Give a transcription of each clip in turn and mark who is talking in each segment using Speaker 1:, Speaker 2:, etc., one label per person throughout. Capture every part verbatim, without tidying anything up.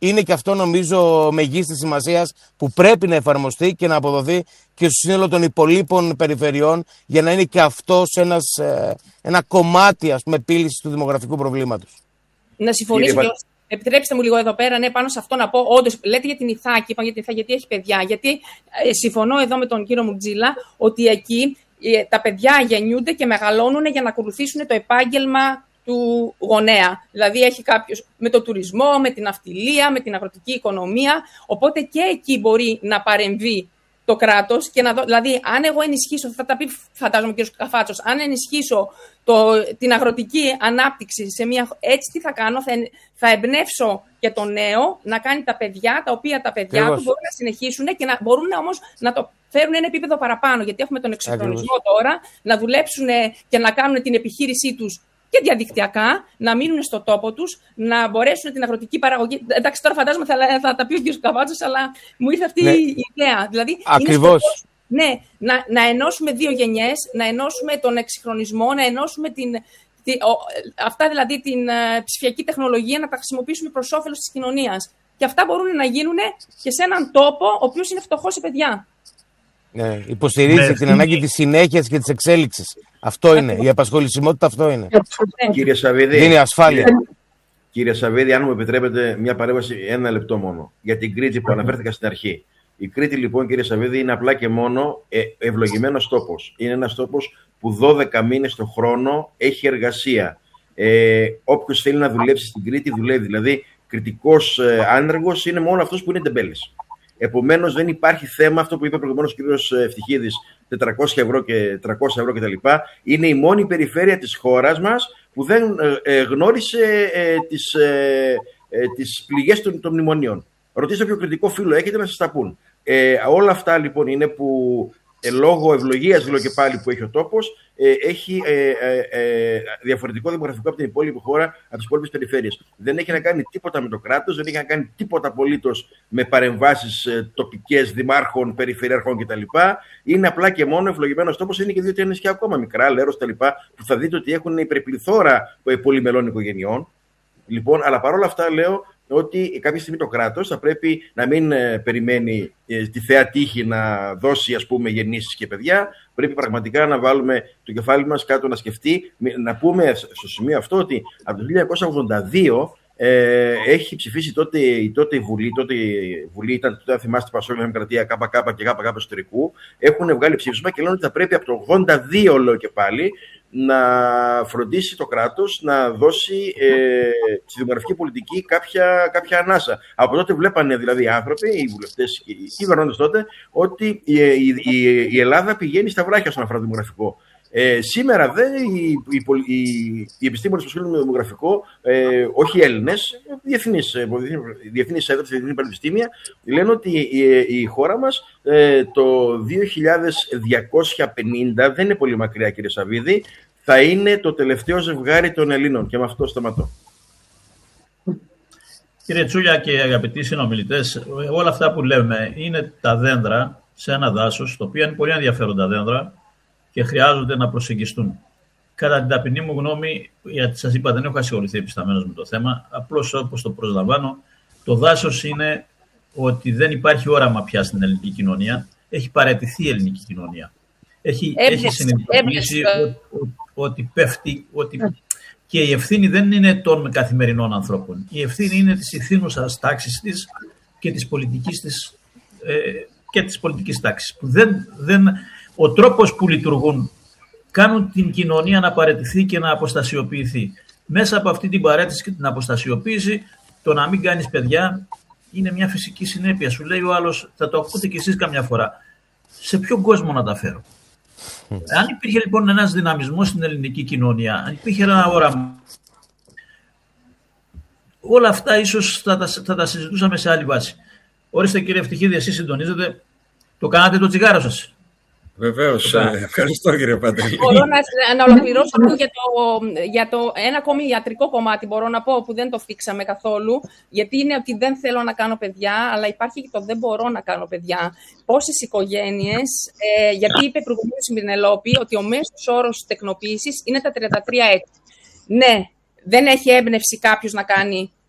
Speaker 1: είναι και αυτό νομίζω μεγίστης σημασίας που πρέπει να εφαρμοστεί και να αποδοθεί και στο σύνολο των υπολείπων περιφερειών για να είναι και αυτός ένας, ένα κομμάτι, ας πούμε, επίλυσης του δημογραφικού προβλήματος.
Speaker 2: Να συμφωνήσω. Κύριε... Επιτρέψτε μου λίγο εδώ πέρα, ναι, πάνω σε αυτό να πω. Όντως, λέτε για την Ιθάκη, είπα για την Ιθάκη, γιατί έχει παιδιά. Γιατί ε, συμφωνώ εδώ με τον κύριο Μουτζίλα ότι εκεί ε, τα παιδιά γεννιούνται και μεγαλώνουν για να ακολουθήσουν το επάγγελμα του γονέα. Δηλαδή, έχει κάποιος με το τουρισμό, με την ναυτιλία, με την αγροτική οικονομία. Οπότε και εκεί μπορεί να παρεμβεί το κράτος. Και να δω, δηλαδή, αν εγώ ενισχύσω, θα τα πει φαντάζομαι ο κ. Καφάτσος, αν ενισχύσω το, την αγροτική ανάπτυξη σε μια. Έτσι, τι θα κάνω, θα, θα εμπνεύσω και το νέο να κάνει τα παιδιά, τα οποία τα παιδιά του μπορούν να συνεχίσουν και να μπορούν όμως να το φέρουν ένα επίπεδο παραπάνω. Γιατί έχουμε τον εξυγχρονισμό τώρα, να δουλέψουν και να κάνουν την επιχείρησή τους και διαδικτυακά, να μείνουν στο τόπο τους, να μπορέσουν την αγροτική παραγωγή. Εντάξει, τώρα φαντάζομαι θα, θα τα πει ο κ. Καβάτσος, αλλά μου ήρθε αυτή ναι. η ιδέα. Δηλαδή,
Speaker 1: ακριβώς.
Speaker 2: Ναι, να, να ενώσουμε δύο γενιές, να ενώσουμε τον εξυγχρονισμό, να ενώσουμε την, τη, ο, αυτά δηλαδή την uh, ψηφιακή τεχνολογία, να τα χρησιμοποιήσουμε προς όφελος της κοινωνίας. Και αυτά μπορούν να γίνουν και σε έναν τόπο ο οποίος είναι φτωχός σε παιδιά.
Speaker 1: Ναι, υποστηρίζει ναι, την ανάγκη της συνέχειας και της εξέλιξης. Αυτό είναι. Είναι. Η απασχολησιμότητα αυτό είναι.
Speaker 3: Κύριε Σαββίδη,
Speaker 1: δίνει ασφάλεια.
Speaker 3: Κύριε, κύριε Σαββίδη, αν μου επιτρέπετε μια παρέμβαση, ένα λεπτό μόνο, για την Κρήτη που αναφέρθηκα στην αρχή. Η Κρήτη, λοιπόν, κύριε Σαββίδη, είναι απλά και μόνο ε, ευλογημένος τόπος. Είναι ένας τόπος που δώδεκα μήνες το χρόνο έχει εργασία. Ε, όποιος θέλει να δουλέψει στην Κρήτη, δουλεύει. Δηλαδή, κριτικός ε, άνεργος είναι μόνο αυτός που είναι τεμπέλης. Επομένως, δεν υπάρχει θέμα αυτό που είπε προηγουμένως ο κ. Ευτυχίδης, τετρακόσια ευρώ και τριακόσια ευρώ κτλ. Είναι η μόνη περιφέρεια της χώρας μας που δεν ε, γνώρισε ε, τις, ε, ε, τις πληγές των, των μνημονίων. Ρωτήστε ποιο κριτικό φύλλο έχετε να σας τα πούν. Ε, όλα αυτά λοιπόν είναι που ε, λόγω ευλογίας, λέω και πάλι, που έχει ο τόπος, ε, έχει ε, ε, ε, διαφορετικό δημογραφικό από την υπόλοιπη χώρα, από τις υπόλοιπες περιφέρειες. Δεν έχει να κάνει τίποτα με το κράτος, δεν έχει να κάνει τίποτα απολύτως με παρεμβάσεις ε, τοπικές, δημάρχων, περιφερειαρχών κτλ. Είναι απλά και μόνο ευλογημένος τόπος, είναι και δύο-τρία νησιά ακόμα μικρά, Λέros κτλ. Που θα δείτε ότι έχουν υπερπληθώρα ε, πολυμελών οικογενειών. Λοιπόν, αλλά παρόλα αυτά λέω ότι κάποια στιγμή το κράτος θα πρέπει να μην ε, περιμένει ε, τη θεά τύχη να δώσει, ας πούμε, γεννήσεις και παιδιά. Πρέπει πραγματικά να βάλουμε το κεφάλι μας κάτω να σκεφτεί. Να πούμε στο σημείο αυτό ότι από το χίλια εννιακόσια ογδόντα δύο ε, έχει ψηφίσει τότε, τότε η Βουλή, τότε η Βουλή ήταν, τότε, αν θυμάστε, Πασόκ, Δημοκρατία, ΚΚ και ΚΚ εσωτερικού, έχουν βγάλει ψήφισμα και λένε ότι θα πρέπει από το ογδόντα δύο, λέω και πάλι, να φροντίσει το κράτος να δώσει ε, στη δημογραφική πολιτική κάποια, κάποια ανάσα. Από τότε βλέπανε δηλαδή οι άνθρωποι, οι βουλευτές και οι κυβερνώντες τότε, ότι η, η, η, η Ελλάδα πηγαίνει στα βράχια στον αφορά το δημογραφικό. Ε, σήμερα δε οι, οι, οι, οι επιστήμονες που ασχολούνται με το δημογραφικό, ε, όχι Έλληνες, διεθνείς, διεθνείς έδρες, διεθνή πανεπιστήμια, λένε ότι η, η χώρα μας ε, το δύο χιλιάδες διακόσια πενήντα, δεν είναι πολύ μακριά κύριε Σαββίδη, θα είναι το τελευταίο ζευγάρι των Ελλήνων. Και με αυτό σταματώ.
Speaker 4: Κύριε Τσούλια και αγαπητοί συνομιλητές, όλα αυτά που λέμε είναι τα δέντρα σε ένα δάσος, το οποίο είναι πολύ ενδιαφέροντα δέντρα και χρειάζονται να προσεγγιστούν. Κατά την ταπεινή μου γνώμη, γιατί σας είπα δεν έχω ασχοληθεί επισταμένος με το θέμα, απλώς όπως το προσλαμβάνω, το δάσος είναι ότι δεν υπάρχει όραμα πια στην ελληνική κοινωνία, έχει παραιτηθεί η ελληνική κοινωνία. Έχει, έχει συνειδητοποιήσει ότι, ότι πέφτει, ότι και η ευθύνη δεν είναι των καθημερινών ανθρώπων. Η ευθύνη είναι της ηθήνουσας τάξης της και της πολιτικής της, ε, και της πολιτικής τάξης. Που δεν, δεν, ο τρόπος που λειτουργούν κάνουν την κοινωνία να παραιτηθεί και να αποστασιοποιηθεί. Μέσα από αυτή την παραίτηση και την αποστασιοποίηση, το να μην κάνεις παιδιά είναι μια φυσική συνέπεια. Σου λέει ο άλλος, θα το ακούτε κι εσείς καμιά φορά, σε ποιον κόσμο να τα φέρω. Αν υπήρχε λοιπόν ένας δυναμισμός στην ελληνική κοινωνία, αν υπήρχε ένα όραμα, όλα αυτά ίσως θα τα, θα τα συζητούσαμε σε άλλη βάση. Όριστε κύριε Ευτυχίδη, εσείς συντονίζετε, το κάνατε το τσιγάρο σας.
Speaker 5: Βεβαίως, ευχαριστώ κύριε Παντελή.
Speaker 2: Μπορώ να, να ολοκληρώσω για το, για το ένα ακόμη ιατρικό κομμάτι, μπορώ να πω, που δεν το θίξαμε καθόλου, γιατί είναι ότι δεν θέλω να κάνω παιδιά, αλλά υπάρχει και το δεν μπορώ να κάνω παιδιά. Πόσες οικογένειες, ε, γιατί είπε προηγουμένως η Μυρνελόπη ότι ο μέσος όρος τεκνοποίησης είναι τα τριάντα τρία έτη. Ναι, δεν έχει έμπνευση κάποιος να κάνει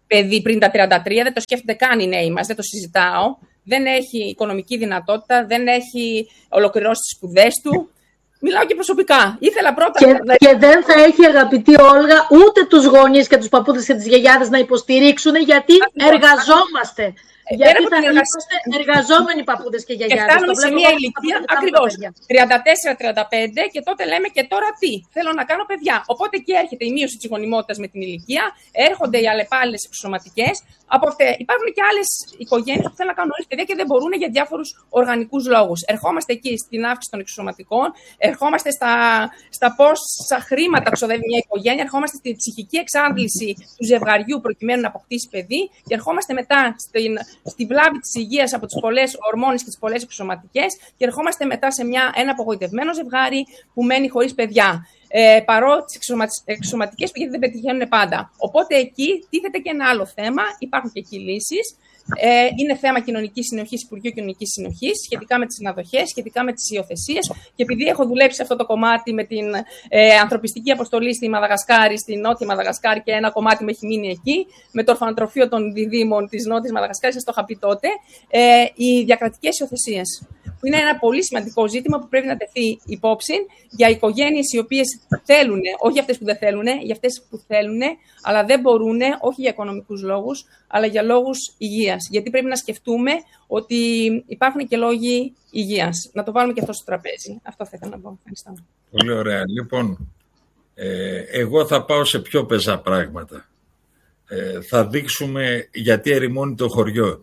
Speaker 2: παιδί πριν τα τριάντα τρία, δεν το σκέφτονται καν οι νέοι μας, δεν το συζητάω. Δεν έχει οικονομική δυνατότητα, δεν έχει ολοκληρώσει τις σπουδές του. Μιλάω και προσωπικά. Ήθελα πρώτα...
Speaker 6: Και, και δεν θα έχει, αγαπητή Όλγα, ούτε τους γονείς και τους παππούδες και τις γιαγιάδες να υποστηρίξουν, γιατί Ακριβώς. εργαζόμαστε. Γιατί θα είμαστε εργαζόμενοι παππούδες και γιαγιάδες.
Speaker 2: Και φτάνουμε σε μια ηλικία ακριβώς τριάντα τέσσερα τριάντα πέντε και τότε λέμε και τώρα τι, θέλω να κάνω παιδιά. Οπότε εκεί έρχεται η μείωση της γονιμότητας με την ηλικία, έρχονται οι αλλεπάλληλες εξωσωματικές. Από αυτές υπάρχουν και άλλες οικογένειες που θέλουν να κάνουν νωρίς παιδιά και δεν μπορούν για διάφορους οργανικούς λόγους. Ερχόμαστε εκεί στην αύξηση των εξωσωματικών, ερχόμαστε στα, στα πόσα χρήματα ξοδεύει μια οικογένεια, ερχόμαστε στην ψυχική εξάντληση του ζευγαριού προκειμένου να αποκτήσει παιδί και ερχόμαστε μετά στην, στη βλάβη της υγείας από τις πολλές ορμόνες και τις πολλές εξωσωματικές και ερχόμαστε μετά σε μια, ένα απογοητευμένο ζευγάρι που μένει χωρίς παιδιά. Ε, παρό τις εξωσωματικές γιατί δεν πετυχαίνουν πάντα. Οπότε εκεί τίθεται και ένα άλλο θέμα, υπάρχουν και εκεί λύσεις. Ε, είναι θέμα κοινωνικής συνοχής, Υπουργείου Κοινωνικής Συνοχής, σχετικά με τις συναδοχές, σχετικά με τις υιοθεσίες. Και επειδή έχω δουλέψει σε αυτό το κομμάτι με την ε, ανθρωπιστική αποστολή στη Μαδαγασκάρη, στη Νότια Μαδαγασκάρη, και ένα κομμάτι μου έχει μείνει εκεί, με το ορφανοτροφείο των διδήμων της Νότιας Μαδαγασκάρης, σας το είχα πει τότε, ε, οι διακρατικές υιοθεσίες. Που είναι ένα πολύ σημαντικό ζήτημα που πρέπει να τεθεί υπόψη για οικογένειες οι οποίες θέλουν, όχι για αυτές που δεν θέλουν, για αυτές που θέλουν, αλλά δεν μπορούν, όχι για οικονομικούς λόγους, αλλά για λόγους υγείας. Γιατί πρέπει να σκεφτούμε ότι υπάρχουν και λόγοι υγείας. Να το βάλουμε και αυτό στο τραπέζι. Αυτό θα ήθελα να πω. Ευχαριστώ.
Speaker 5: Πολύ ωραία. Λοιπόν, ε, εγώ θα πάω σε πιο πεζά πράγματα. Ε, θα δείξουμε γιατί ερημώνει το χωριό.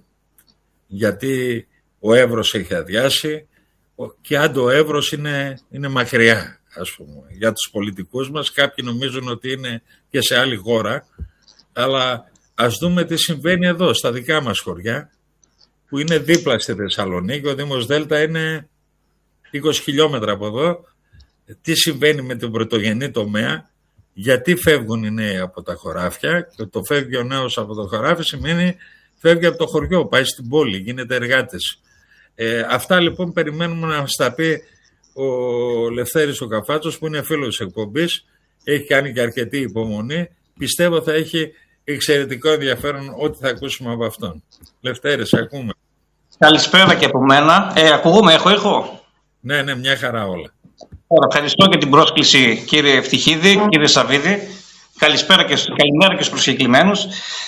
Speaker 5: Γιατί ο Εύρος έχει αδειάσει και αν το Εύρος είναι, είναι μακριά, ας πούμε. Για τους πολιτικούς μας, κάποιοι νομίζουν ότι είναι και σε άλλη χώρα, αλλά ας δούμε τι συμβαίνει εδώ, στα δικά μας χωριά, που είναι δίπλα στη Θεσσαλονίκη. Ο Δήμος Δέλτα είναι είκοσι χιλιόμετρα από εδώ. Τι συμβαίνει με τον πρωτογενή τομέα, γιατί φεύγουν οι νέοι από τα χωράφια, και το φεύγει ο νέος από το χωράφι σημαίνει φεύγει από το χωριό, πάει στην πόλη, γίνεται εργάτης. Ε, αυτά λοιπόν περιμένουμε να μας τα πει ο Λευτέρης ο Καφάτσος, που είναι φίλος της εκπομπής, έχει κάνει και αρκετή υπομονή. Πιστεύω θα έχει εξαιρετικό ενδιαφέρον ό,τι θα ακούσουμε από αυτόν. Λευτέρη, σε ακούμε.
Speaker 7: Καλησπέρα και από μένα. Ε, ακούγομαι, έχω ήχο.
Speaker 5: Ναι, ναι, μια χαρά όλα.
Speaker 7: Ωραία, ευχαριστώ για την πρόσκληση, κύριε Ευτυχίδη, κύριε Σαββίδη. Καλησπέρα και, καλημέρα και στους προσκεκλημένους.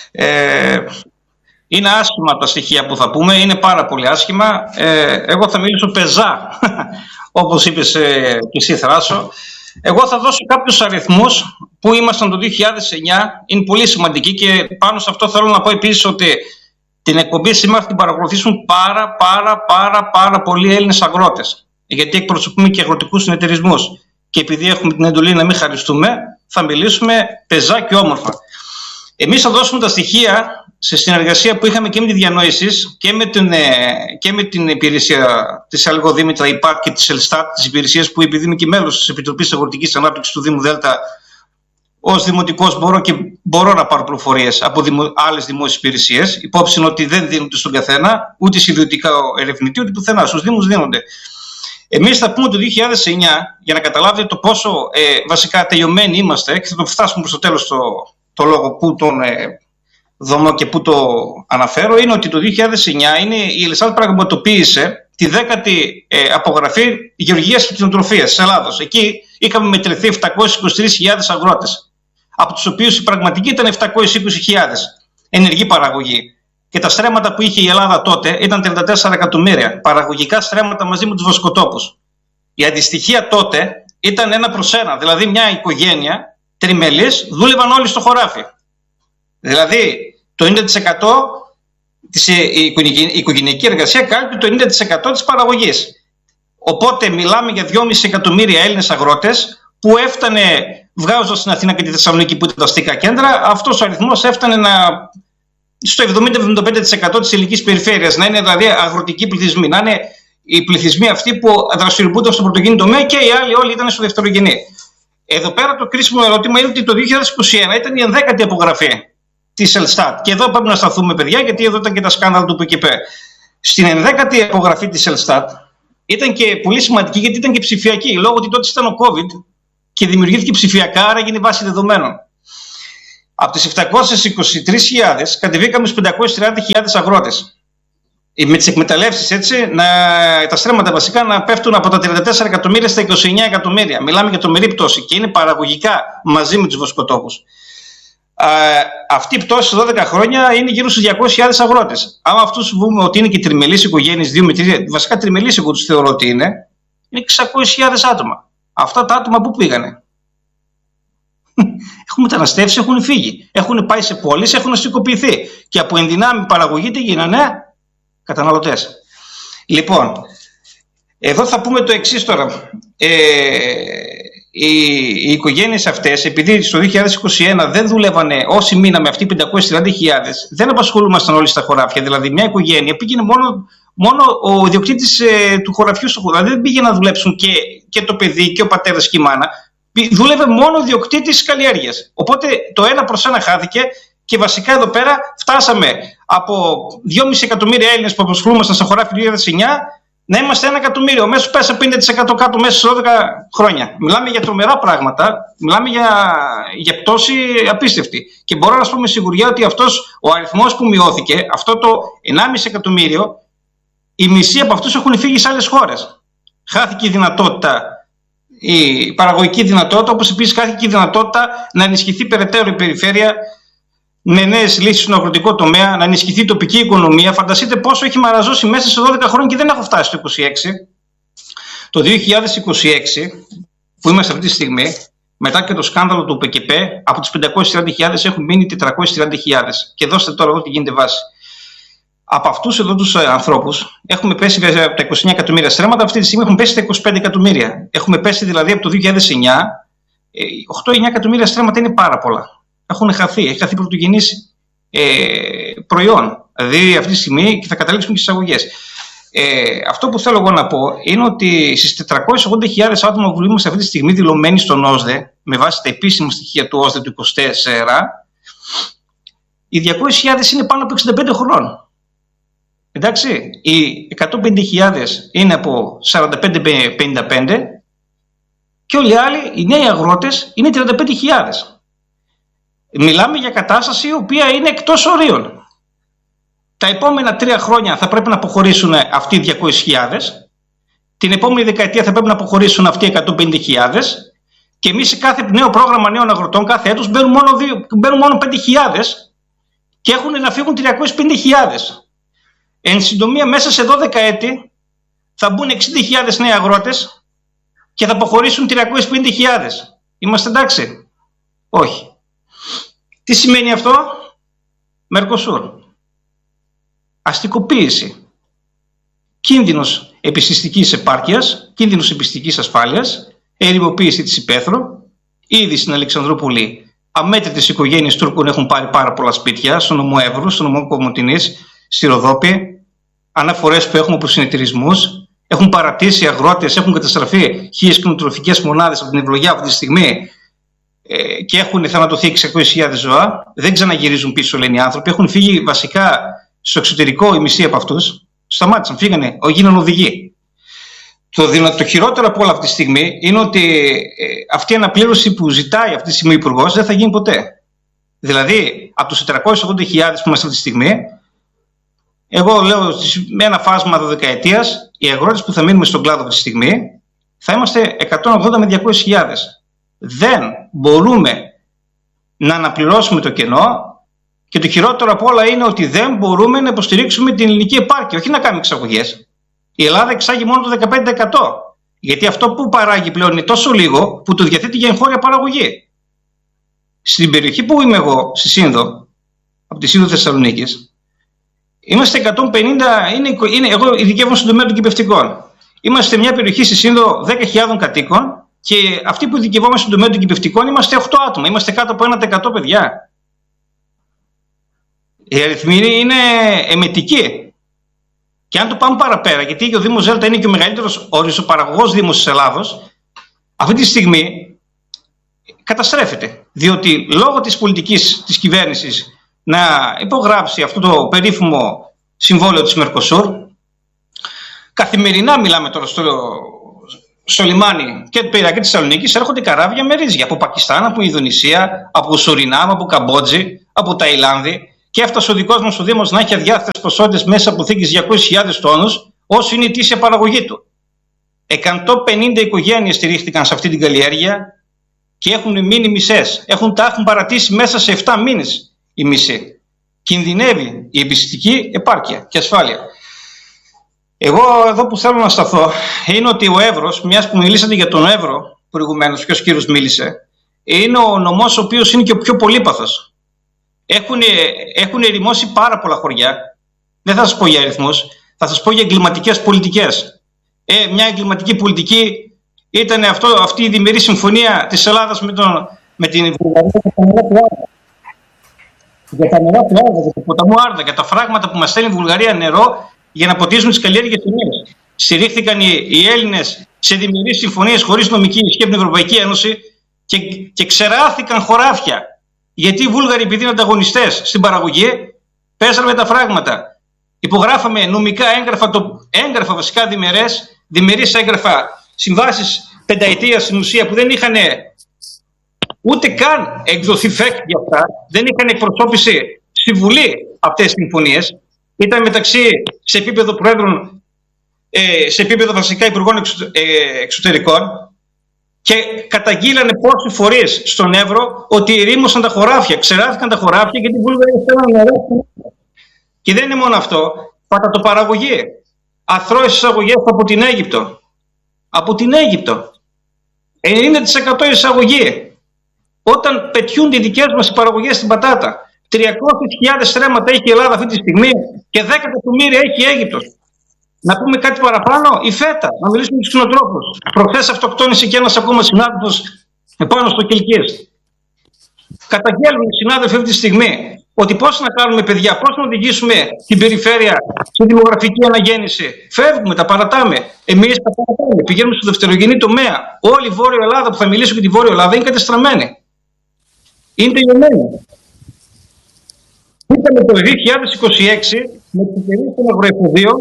Speaker 7: Ε, Είναι άσχημα τα στοιχεία που θα πούμε, είναι πάρα πολύ άσχημα. Ε, εγώ θα μιλήσω πεζά, όπως είπες ε, και εσύ Θράσο. Εγώ θα δώσω κάποιους αριθμούς που ήμασταν το δύο χιλιάδες εννιά, είναι πολύ σημαντικοί και πάνω σε αυτό θέλω να πω επίσης ότι την εκπομπή σήμερα θα την παρακολουθήσουν πάρα πάρα πάρα πάρα πολλοί Έλληνες αγρότες. Γιατί εκπροσωπούμε και αγροτικούς συνεταιρισμούς. Και επειδή έχουμε την εντολή να μην χαριστούμε, θα μιλήσουμε πεζά και όμορφα. Εμείς θα δώσουμε τα στοιχεία σε συνεργασία που είχαμε και με τη Διανόησης και με την, και με την υπηρεσία της Αλγοδήμητρα ΙΠΑΚ και της ΕΛΣΤΑΤ, τις υπηρεσίες που επειδή είμαι και μέλος της Επιτροπής Αγροτικής Ανάπτυξης του Δήμου Δέλτα, ως δημοτικός μπορώ και μπορώ να πάρω πληροφορίες από δημο, άλλες δημόσιες υπηρεσίες. Υπόψη είναι ότι δεν δίνονται στον καθένα, ούτε σε ιδιωτικά ερευνητή, ούτε πουθενά. Στους Δήμους δίνονται. Εμείς θα πούμε το δύο χιλιάδες εννιά, για να καταλάβετε το πόσο ε, βασικά τελειωμένοι είμαστε, και θα το φτάσουμε προς το τέλος το, το λόγο που τον ε, δομώ και που το αναφέρω, είναι ότι το δύο χιλιάδες εννιά είναι, η ΕΛΣΤΑΤ πραγματοποίησε τη δέκατη ε, απογραφή γεωργίας και κτηνοτροφίας της Ελλάδος. Εκεί είχαμε μετρηθεί επτακόσιες είκοσι τρεις χιλιάδες αγρότες, από τους οποίους η πραγματική ήταν επτακόσιες είκοσι χιλιάδες ενεργή παραγωγή. Και τα στρέμματα που είχε η Ελλάδα τότε ήταν τριάντα τέσσερα εκατομμύρια παραγωγικά στρέμματα μαζί με τους βοσκοτόπους. Η αντιστοιχεία τότε ήταν ένα προς ένα, δηλαδή μια οικογένεια τριμελής δούλευαν όλοι στο χωράφι. Δηλαδή το ενενήντα τοις εκατό της η οικογενειακή εργασία κάλυπτε το ενενήντα τοις εκατό της παραγωγής. Οπότε μιλάμε για δυόμισι εκατομμύρια Έλληνες αγρότες που έφτανε, βγάζοντας στην Αθήνα και τη Θεσσαλονίκη που ήταν τα αστικά κέντρα, αυτός ο αριθμός έφτανε να, στο εβδομήντα με εβδομήντα πέντε τοις εκατό της ελληνικής περιφέρειας, να είναι δηλαδή αγροτικοί πληθυσμοί, να είναι οι πληθυσμοί αυτοί που δραστηριοποιούνταν στο πρωτογενή τομέα και οι άλλοι όλοι ήταν στο δευτερογενή. Εδώ πέρα το κρίσιμο ερώτημα είναι ότι το δύο χιλιάδες είκοσι ένα ήταν η ενδέκατη απογραφή της ΕΛΣΤΑΤ. Και εδώ πρέπει να σταθούμε, παιδιά, γιατί εδώ ήταν και τα σκάνδαλα του ΠΚΠ. Στην ενδέκατη απογραφή της ΕΛΣΤΑΤ ήταν και πολύ σημαντική, γιατί ήταν και ψηφιακή, λόγω ότι τότε ήταν ο COVID και δημιουργήθηκε ψηφιακά, άρα γίνει βάση δεδομένων. Από τις επτακόσιες είκοσι τρεις χιλιάδες κατεβήκαμε στους πεντακόσιες τριάντα χιλιάδες αγρότες. Με τις εκμεταλλεύσεις, έτσι, να, τα στρέμματα βασικά να πέφτουν από τα τριάντα τέσσερα εκατομμύρια στα είκοσι εννέα εκατομμύρια. Μιλάμε για τρομερή πτώση και είναι παραγωγικά μαζί με τους βοσκοτόπους. Α, αυτή η πτώση σε δώδεκα χρόνια είναι γύρω στους διακόσιες χιλιάδες αγρότες. Άμα αυτούς βούμε ότι είναι και τριμελείς οικογένειες, δύο με τρία, βασικά τριμελείς εγώ τους θεωρώ ότι είναι, είναι εξακόσιες χιλιάδες άτομα. Αυτά τα άτομα πού πήγανε? Έχουν μεταναστεύσει, έχουν φύγει. Έχουν πάει σε πόλεις, έχουν αστικοποιηθεί. Και από ενδυνάμει παραγωγή τι γίνανε? Καταναλωτές. Λοιπόν, εδώ θα πούμε το εξής τώρα. Ε, οι, οι οικογένειες αυτές, επειδή στο δύο χιλιάδες είκοσι ένα δεν δουλεύανε, όσοι μείναμε αυτοί οι πεντακόσιες τριάντα χιλιάδες, δεν απασχολούμασταν όλοι στα χωράφια. Δηλαδή, μια οικογένεια πήγαινε μόνο, μόνο ο ιδιοκτήτης ε, του χωραφιού στο χωράφι. Δεν πήγε να δουλέψουν και, και το παιδί και ο πατέρας και η μάνα. Δούλευε μόνο ο ιδιοκτήτης καλλιέργειας. Οπότε το ένα προς ένα χάθηκε. Και βασικά εδώ πέρα φτάσαμε από δυόμισι εκατομμύρια Έλληνες που απασχολούμασταν στα χωράφια του δύο χιλιάδες εννιά να είμαστε ένα εκατομμύριο. Ο μέσος πέσα πενήντα τοις εκατό κάτω μέσα σε δώδεκα χρόνια. Μιλάμε για τρομερά πράγματα. Μιλάμε για, για πτώση απίστευτη. Και μπορώ να σας πω με σιγουριά ότι αυτός ο αριθμός που μειώθηκε, αυτό το ενάμιση εκατομμύριο, οι μισοί από αυτούς έχουν φύγει σε άλλες χώρες. Χάθηκε η δυνατότητα, η παραγωγική δυνατότητα, όπως επίσης χάθηκε η δυνατότητα να ενισχυθεί περαιτέρω η περιφέρεια με νέες λύσεις στον αγροτικό τομέα, να ενισχυθεί η τοπική οικονομία. Φανταστείτε πόσο έχει μαραζώσει μέσα σε δώδεκα χρόνια και δεν έχω φτάσει στο είκοσι έξι. Το δύο χιλιάδες είκοσι έξι, που είμαστε αυτή τη στιγμή, μετά και το σκάνδαλο του ΠΚΠ, από τις πεντακόσιες τριάντα χιλιάδες έχουν μείνει τετρακόσιες τριάντα χιλιάδες. Και δώστε τώρα εδώ τι γίνεται βάση. Από αυτούς εδώ τους ανθρώπους έχουμε πέσει από τα είκοσι εννέα εκατομμύρια στρέμματα, αυτή τη στιγμή έχουν πέσει τα είκοσι πέντε εκατομμύρια. Έχουμε πέσει δηλαδή από το δύο χιλιάδες εννιά, οκτώ εννέα εκατομμύρια στρέμματα είναι πάρα πολλά. Έχουν χαθεί, έχει χαθεί πρωτογενής ε, προϊόν. Δηλαδή αυτή τη στιγμή και θα καταλήξουμε και στις αγωγές. Ε, αυτό που θέλω εγώ να πω είναι ότι στις τετρακόσιες ογδόντα χιλιάδες άτομα που είμαστε αυτή τη στιγμή δηλωμένοι στον ΟΣΔΕ, με βάση τα επίσημα στοιχεία του ΟΣΔΕ του είκοσι τέσσερα, οι διακόσιες χιλιάδες είναι πάνω από εξήντα πέντε χρονών. Εντάξει, οι εκατόν πενήντα χιλιάδες είναι από σαράντα πέντε με πενήντα πέντε και όλοι οι άλλοι, οι νέοι αγρότες, είναι τριάντα πέντε χιλιάδες. Μιλάμε για κατάσταση η οποία είναι εκτός ορίων. Τα επόμενα τρία χρόνια θα πρέπει να αποχωρήσουν αυτοί οι διακόσιες χιλιάδες. Την επόμενη δεκαετία θα πρέπει να αποχωρήσουν αυτοί οι εκατόν πενήντα χιλιάδες. Και εμείς σε κάθε νέο πρόγραμμα νέων αγροτών, κάθε έτος μπαίνουν μόνο, μπαίνουν μόνο πέντε χιλιάδες και έχουν να φύγουν τριακόσιες πενήντα χιλιάδες. Εν συντομία, μέσα σε δώδεκα έτη θα μπουν εξήντα χιλιάδες νέοι αγρότες και θα αποχωρήσουν τριακόσιες πενήντα χιλιάδες. Είμαστε εντάξει? Όχι. Τι σημαίνει αυτό? Μερκοσούρ. Αστικοποίηση. Κίνδυνος επιστηστικής επάρκειας, κίνδυνος επιστηστικής ασφάλειας, ερημοποίηση της υπαίθρου. Ήδη στην Αλεξανδρούπολη αμέτρητες οικογένειες Τούρκων έχουν πάρει πάρα πολλά σπίτια, στο νομό Εύρου, στο νομό Κομοτηνής, στη Ροδόπη. Αναφορές που έχουμε από συνεταιρισμούς. Έχουν παρατήσει αγρότες, έχουν καταστραφεί χίλιες κτηνοτροφικές μονάδες από την ευλογιά αυτή τη στιγμή. Και έχουν θανατωθεί εξακόσιες χιλιάδες ζώα, δεν ξαναγυρίζουν πίσω, λένε οι άνθρωποι. Έχουν φύγει βασικά στο εξωτερικό οι μισοί από αυτούς. Σταμάτησαν, φύγανε, γίνανε οδηγοί. Το, το χειρότερο από όλα αυτή τη στιγμή είναι ότι ε, αυτή η αναπλήρωση που ζητάει αυτή τη στιγμή ο Υπουργός δεν θα γίνει ποτέ. Δηλαδή, από τους τετρακόσιες ογδόντα χιλιάδες που είμαστε αυτή τη στιγμή, εγώ λέω με ένα φάσμα δωδεκαετίας, οι αγρότες που θα μείνουμε στον κλάδο αυτή τη στιγμή θα είμαστε εκατόν ογδόντα με διακόσιες χιλιάδες. Δεν μπορούμε να αναπληρώσουμε το κενό και το χειρότερο από όλα είναι ότι δεν μπορούμε να υποστηρίξουμε την ελληνική επάρκεια, όχι να κάνουμε εξαγωγές. Η Ελλάδα εξάγει μόνο το δεκαπέντε τοις εκατό, γιατί αυτό που παράγει πλέον είναι τόσο λίγο που το διαθέτει για εγχώρια παραγωγή. Στην περιοχή που είμαι εγώ, στη Σύνδο, από τη Σύνδο Θεσσαλονίκης, είμαστε εκατόν πενήντα, είναι, είναι, εγώ ειδικεύομαι στον τομέα των κυπευτικών. Είμαστε μια περιοχή στη Σύνδο δέκα χιλιάδων κατοίκων. Και αυτοί που ειδικευόμαστε στον τομέα των κυπευτικών είμαστε οκτώ άτομα. Είμαστε κάτω από ένα τοις εκατό παιδιά. Οι αριθμοί είναι εμετικοί. Και αν το πάμε παραπέρα, γιατί ο Δήμος Δέλτα είναι και ο μεγαλύτερος οριζοπαραγωγός Δήμος της Ελλάδος, αυτή τη στιγμή καταστρέφεται. Διότι λόγω της πολιτικής της κυβέρνησης να υπογράψει αυτό το περίφημο συμβόλαιο της Μερκοσούρ, καθημερινά μιλάμε τώρα στο. στο λιμάνι και του Πειραιά και της Θεσσαλονίκης έρχονται καράβια με ρύζια από Πακιστάν, από Ινδονησία, από Σουρινάμ, από Καμπότζη, από Ταϊλάνδη, και έφτασε ο δικός μας ο Δήμος να έχει αδιάθετες ποσότητες μέσα από θήκες διακόσιες χιλιάδες τόνους, όσο είναι η ετήσια παραγωγή του. εκατόν πενήντα οικογένειες στηρίχθηκαν σε αυτή την καλλιέργεια και έχουν μείνει μισές. Έχουν, τα έχουν παρατήσει μέσα σε επτά μήνες οι μισοί. Κινδυνεύει η επιστημική επάρκεια και ασφάλεια. Εγώ εδώ που θέλω να σταθώ είναι ότι ο Εύρος, μιας που μιλήσατε για τον Εύρο προηγουμένως, ποιος κύριος μίλησε, είναι ο νομός ο οποίος είναι και ο πιο πολύπαθος. Έχουν, έχουν ερημώσει πάρα πολλά χωριά. Δεν θα σας πω για αριθμούς, θα σας πω για εγκληματικές πολιτικές. Ε, μια εγκληματική πολιτική ήταν αυτό, αυτή η διμερή συμφωνία της Ελλάδας με, τον, με την Βουλγαρία για τα νερά του Άρδα, για το ποταμό Άρδα, για τα φράγματα που μας στέλνει η Βουλγαρία νερό για να ποτίζουν τις καλλιέργειες του Νείλου. Στηρίχθηκαν οι, οι Έλληνες σε διμερείς συμφωνίες χωρίς νομική ισχύ από την Ευρωπαϊκή Ένωση και, και ξεράθηκαν χωράφια. Γιατί οι Βούλγαροι, επειδή είναι ανταγωνιστές στην παραγωγή, πέσανε με τα φράγματα. Υπογράφαμε νομικά έγγραφα, το, έγγραφα βασικά διμερές, διμερείς έγγραφα, συμβάσεις πενταετίας στην ουσία που δεν είχαν ούτε καν εκδοθεί φεκ για αυτά, δεν είχαν εκπροσώπηση στη Βουλή αυτές τις συμφωνίες. Ήταν μεταξύ σε επίπεδο Προέδρων, ε, σε επίπεδο βασικά Υπουργών εξω, ε, Εξωτερικών και καταγγείλανε πόσοι φορείς στον Εύρο ότι ερήμωσαν τα χωράφια, ξεράθηκαν τα χωράφια γιατί οι Βούλγαροι θέλουν νερό. Και δεν είναι μόνο αυτό, πατατοπαραγωγή, αθρώες εισαγωγές από την Αίγυπτο. Από την Αίγυπτο. ενενήντα τοις εκατό εισαγωγή. Όταν πετιούνται οι δικές μας παραγωγές στην πατάτα, τριακόσιες χιλιάδες στρέμματα έχει η Ελλάδα αυτή τη στιγμή και δέκα εκατομμύρια έχει η Αίγυπτος. Να πούμε κάτι παραπάνω, η φέτα, να μιλήσουμε με τους κτηνοτρόφους. Προχθές αυτοκτόνησε και ένας ακόμα συνάδελφος επάνω στο Κιλκής. Καταγγέλνουν οι συνάδελφοι αυτή τη στιγμή ότι πώς να κάνουμε παιδιά, πώς να οδηγήσουμε την περιφέρεια στη δημογραφική αναγέννηση. Φεύγουμε, τα παρατάμε. Εμείς τα παρατάμε. Πηγαίνουμε στο δευτερογενή τομέα. Όλη η Βόρεια Ελλάδα, που θα μιλήσω για τη Βόρεια Ελλάδα, είναι κατεστραμμένη. Είναι τελειωμένη. Είχαμε το δύο χιλιάδες είκοσι έξι με τις εταιρείες των αγροεφοδίων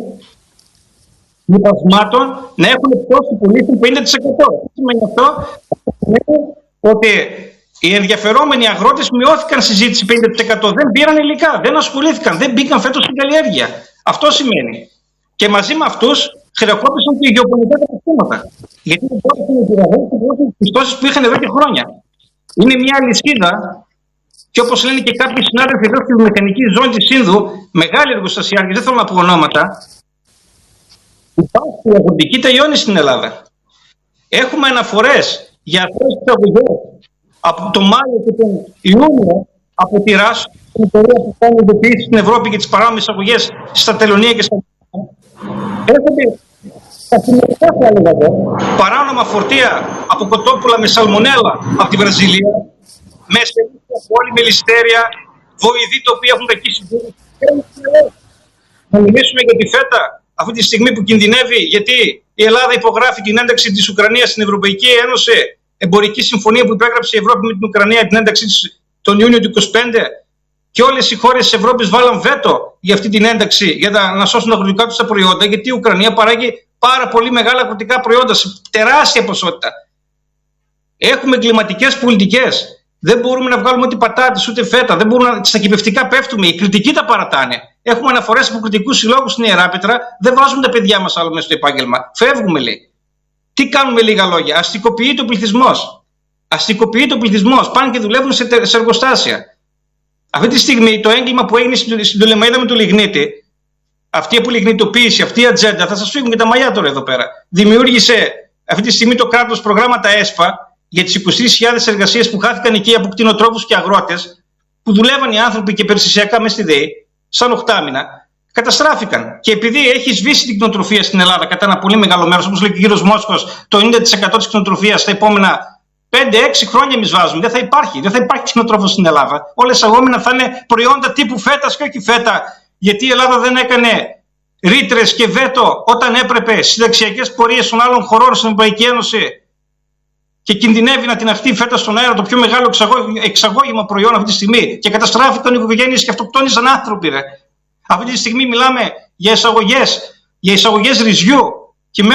Speaker 7: λοιπασμάτων να έχουν πτώση πωλήσεων πενήντα τοις εκατό. Τι σημαίνει αυτό? Σημαίνει ότι οι ενδιαφερόμενοι αγρότες μειώθηκαν στη ζήτηση πενήντα τοις εκατό. Δεν πήραν υλικά, δεν ασχολήθηκαν, δεν μπήκαν φέτος στην καλλιέργεια. Αυτό σημαίνει. Και μαζί με αυτούς χρεοκόπησαν και οι γεωπονικά καταστήματα. Γιατί δεν μπόρεσαν να επιβεβαιώσουν τις πιστώσεις που είχαν εδώ και χρόνια. Είναι μια αλυσίδα. Και όπως λένε και κάποιοι συνάδελφοι εδώ στη βιομηχανική ζώνη της Σύνδου, μεγάλη εργοστασιάρχη, δεν θέλω να πω ονόματα, υπάρχει η αγροτική τελειώνει στην Ελλάδα. Έχουμε αναφορές για αυτές τις αγωγές από τον Μάιο και τον Ιούνιο από τη ΡΑΣ, την εταιρεία που κάνει ειδοποιήσεις στην Ευρώπη και τις παράνομες αγωγές στα τελωνία και στα έρχονται καθημερινά, θα έλεγα εδώ, παράνομα φορτία από κοτόπουλα με σαλμονέλα από τη Βραζιλία, με στερήσια πόλη, με ληστέρια, βοηδοί τα οποία έχουν κακή συντήρηση. Να μιλήσουμε για τη φέτα αυτή τη στιγμή που κινδυνεύει, γιατί η Ελλάδα υπογράφει την ένταξη της Ουκρανίας στην Ευρωπαϊκή Ένωση, εμπορική συμφωνία που υπέγραψε η Ευρώπη με την Ουκρανία, την ένταξη της τον Ιούνιο του είκοσι πέντε, και όλες οι χώρες της Ευρώπης βάλαν βέτο για αυτή την ένταξη για να σώσουν τα αγροτικά τους τα προϊόντα, γιατί η Ουκρανία παράγει πάρα πολύ μεγάλα αγροτικά προϊόντα σε τεράστια ποσότητα. Έχουμε εγκληματικές πολιτικές. Δεν μπορούμε να βγάλουμε ούτε πατάτες ούτε φέτα. Δεν μπορούμε να... Στα κυπευτικά πέφτουμε. Οι κριτικοί τα παρατάνε. Έχουμε αναφορές από κριτικούς συλλόγους στην Ιεράπετρα. Δεν βάζουμε τα παιδιά μας άλλο μέσα στο επάγγελμα. Φεύγουμε, λέει. Τι κάνουμε, λίγα λόγια? Αστικοποιείται ο πληθυσμός. Αστικοποιείται ο πληθυσμός. Πάνε και δουλεύουν σε, τε... σε εργοστάσια. Αυτή τη στιγμή το έγκλημα που έγινε στην Τολεμαΐδα με το λιγνίτη, αυτή η απολιγνητοποίηση, αυτή η ατζέντα, θα σας φύγουν και τα μαλλιά τώρα εδώ πέρα. Δημιούργησε αυτή τη στιγμή το κράτος προγράμματα ΕΣΠΑ για τις είκοσι τρεις χιλιάδες εργασίες που χάθηκαν εκεί από κτηνοτρόφους και αγρότες, που δουλεύαν οι άνθρωποι και περιστασιακά μέσα στη ΔΕΗ, σαν οχτάμινα, καταστράφηκαν. Και επειδή έχει σβήσει την κτηνοτροφία στην Ελλάδα κατά ένα πολύ μεγάλο μέρος, όπως λέει και ο κύριος Μόσχος, το ενενήντα τοις εκατό της κτηνοτροφίας στα επόμενα πέντε έξι χρόνια εμείς βάζουμε. Δεν θα υπάρχει. Δεν θα υπάρχει κτηνοτρόφος στην Ελλάδα. Όλες οι αγόμενα θα είναι προϊόντα τύπου φέτας και όχι φέτα. Γιατί η Ελλάδα δεν έκανε ρήτρες και βέτο όταν έπρεπε στις συνταξιακές πορείες των άλλων χωρών στην Ευρωπαϊκή Ένωση και κινδυνεύει να την αχθεί φέτα στον αέρα, το πιο μεγάλο εξαγώγημα προϊόν αυτή τη στιγμή, και καταστράφηκαν οι οικογένειες και αυτοκτόνησαν άνθρωποι. Ρε. Αυτή τη στιγμή μιλάμε για εισαγωγές, για εισαγωγές ρυζιού και μένουν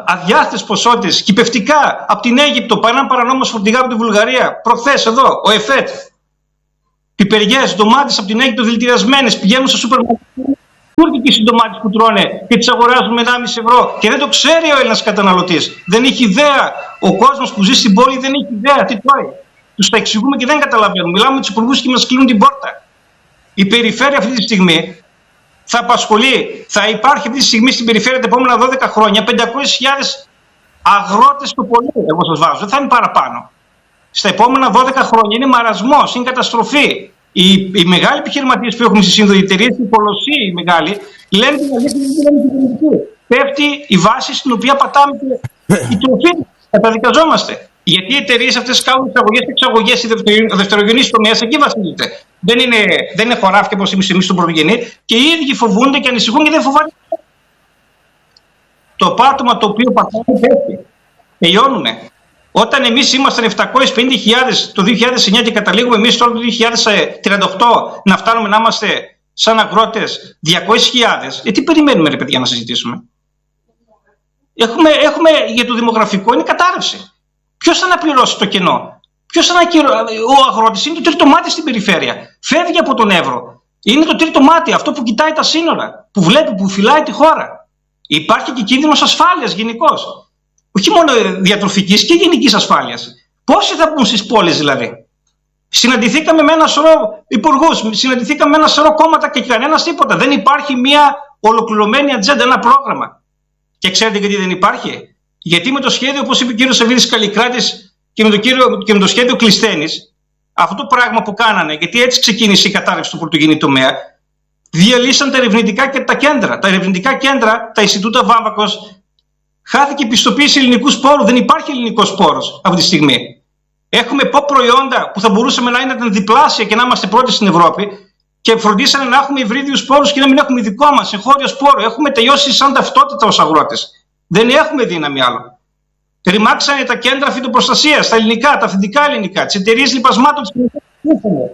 Speaker 7: αδιάστατες ποσότητες κυπευτικά από την Αίγυπτο, παρά παρανόμως φορτηγά από τη Βουλγαρία. Προχθές εδώ, ο ΕΦΕΤ. Πιπεριές, ντομάτες από την Αίγυπτο δηλητηριασμένες πηγαίνουν στο σούπερ μάρκετ. Τούρκικες οι ντομάτες που τρώνε και τις αγοράζουν με ενάμιση ευρώ και δεν το ξέρει ο Έλληνας καταναλωτής. Δεν έχει ιδέα. Ο κόσμος που ζει στην πόλη δεν έχει ιδέα τι τρώει. Τους τα εξηγούμε και δεν καταλαβαίνουν. Μιλάμε με τους υπουργούς και μας κλείνουν την πόρτα. Η περιφέρεια αυτή τη στιγμή θα απασχολεί, θα υπάρχει αυτή τη στιγμή στην περιφέρεια τα επόμενα δώδεκα χρόνια πεντακόσιες χιλιάδες αγρότες το πολύ. Εγώ σας βάζω, δεν θα είναι παραπάνω. Στα επόμενα δώδεκα χρόνια είναι μαρασμός, είναι καταστροφή. Οι, οι μεγάλοι επιχειρηματίες που έχουμε στις συνδοητηρίες, οι κολοσσοί οι μεγάλοι, λένε ότι πέφτει η βάση στην οποία πατάμε η τροφή. Καταδικαζόμαστε. Γιατί οι εταιρείες αυτές κάνουν εισαγωγές και εξαγωγές, ο δευτερογενής τομέας εκεί βασίζεται. Δεν είναι, δεν είναι χωράφια όπως εμείς εμείς στον πρωτογενή και οι ίδιοι φοβούνται και ανησυχούν και δεν φοβάται. Το πάτωμα το οποίο πατάμε πέφτει. Τελειώνουμε. Όταν εμείς ήμασταν επτακόσιες πενήντα χιλιάδες το δύο χιλιάδες εννιά και καταλήγουμε εμείς τώρα το δύο χιλιάδες τριάντα οκτώ να φτάνουμε να είμαστε σαν αγρότες διακόσιες χιλιάδες, ε, τι περιμένουμε ρε παιδιά να συζητήσουμε. Έχουμε, έχουμε για το δημογραφικό είναι κατάρρευση. Ποιος θα αναπληρώσει το κενό. Ποιος θα ανακυρωθεί. Ο αγρότης είναι το τρίτο μάτι στην περιφέρεια. Φεύγει από τον Εύρο. Είναι το τρίτο μάτι, αυτό που κοιτάει τα σύνορα, που βλέπει, που φυλάει τη χώρα. Υπάρχει και κίνδυνος ασφάλειας γενικώς. Όχι μόνο διατροφικής και γενικής ασφάλειας. Πόσοι θα μπουν στις πόλεις δηλαδή. Συναντηθήκαμε με ένα σωρό υπουργούς, συναντηθήκαμε με ένα σωρό κόμματα και κανένας τίποτα. Δεν υπάρχει μια ολοκληρωμένη ατζέντα, ένα πρόγραμμα. Και ξέρετε γιατί δεν υπάρχει. Γιατί με το σχέδιο, όπως είπε ο κύριος Σαββίδης Καλλικράτης και με το, κύριο, και με το σχέδιο Κλεισθένης, αυτό το πράγμα που κάνανε, γιατί έτσι ξεκίνησε η κατάρρευση του πρωτογενή τομέα, διαλύσαν τα ερευνητικά και τα κέντρα. Τα ερευνητικά κέντρα, τα Ινστιτούτα Βάμβακος, χάθηκε η πιστοποίηση ελληνικού σπόρου. Δεν υπάρχει ελληνικός σπόρος αυτή τη στιγμή. Έχουμε πω προϊόντα που θα μπορούσαμε να είναι διπλάσια και να είμαστε πρώτοι στην Ευρώπη και φροντίσανε να έχουμε υβρίδιους σπόρους και να μην έχουμε δικό μας εγχώριο σπόρο. Έχουμε τελειώσει σαν ταυτότητα ως αγρότες. Δεν έχουμε δύναμη άλλο. Ρημάξανε τα κέντρα φυτοπροστασίας, τα ελληνικά, τα αυθεντικά ελληνικά, τις εταιρείες λιπασμάτων της κοινωνίας.